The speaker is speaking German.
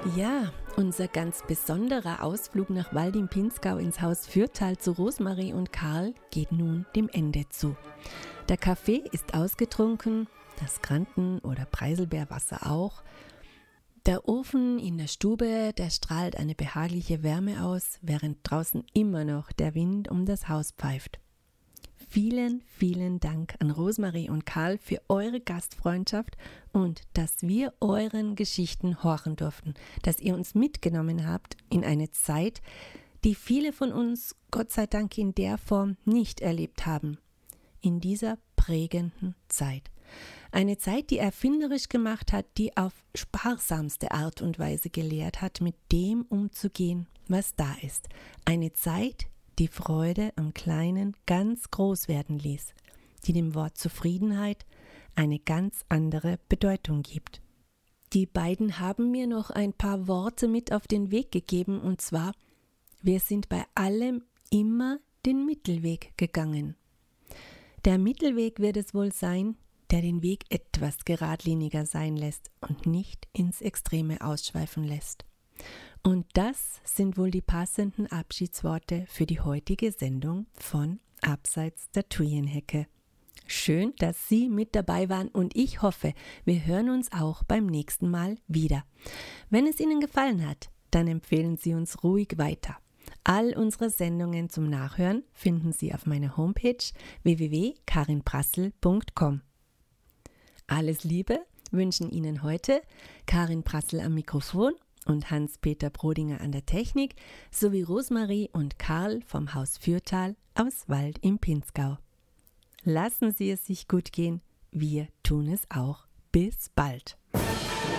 Ja, unser ganz besonderer Ausflug nach Wald im Pinzgau ins Haus Fürthal zu Rosmarie und Karl geht nun dem Ende zu. Der Kaffee ist ausgetrunken, das Granten- oder Preiselbeerwasser auch. Der Ofen in der Stube, der strahlt eine behagliche Wärme aus, während draußen immer noch der Wind um das Haus pfeift. Vielen, vielen Dank an Rosmarie und Karl für eure Gastfreundschaft und dass wir euren Geschichten horchen durften, dass ihr uns mitgenommen habt in eine Zeit, die viele von uns, Gott sei Dank, in der Form nicht erlebt haben. In dieser prägenden Zeit. Eine Zeit, die erfinderisch gemacht hat, die auf sparsamste Art und Weise gelehrt hat, mit dem umzugehen, was da ist. Eine Zeit, die Freude am Kleinen ganz groß werden ließ, die dem Wort Zufriedenheit eine ganz andere Bedeutung gibt. Die beiden haben mir noch ein paar Worte mit auf den Weg gegeben, und zwar: Wir sind bei allem immer den Mittelweg gegangen. Der Mittelweg wird es wohl sein, der den Weg etwas geradliniger sein lässt und nicht ins Extreme ausschweifen lässt. Und das sind wohl die passenden Abschiedsworte für die heutige Sendung von Abseits der Thujenhecke. Schön, dass Sie mit dabei waren, und ich hoffe, wir hören uns auch beim nächsten Mal wieder. Wenn es Ihnen gefallen hat, dann empfehlen Sie uns ruhig weiter. All unsere Sendungen zum Nachhören finden Sie auf meiner Homepage www.karinprassl.com. Alles Liebe wünschen Ihnen heute Karin Prassl am Mikrofon und Hans-Peter Brodinger an der Technik sowie Rosmarie und Karl vom Haus Fürthal aus Wald im Pinzgau. Lassen Sie es sich gut gehen, wir tun es auch. Bis bald.